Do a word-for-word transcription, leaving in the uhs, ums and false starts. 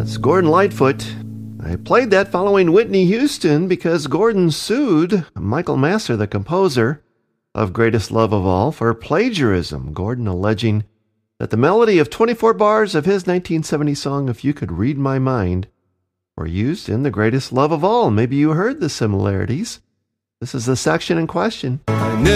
That's Gordon Lightfoot. I played that following Whitney Houston because Gordon sued Michael Masser, the composer of Greatest Love of All, for plagiarism. Gordon alleging that the melody of twenty-four bars of his nineteen seventy song, If You Could Read My Mind, were used in The Greatest Love of All. Maybe you heard the similarities. This is the section in question.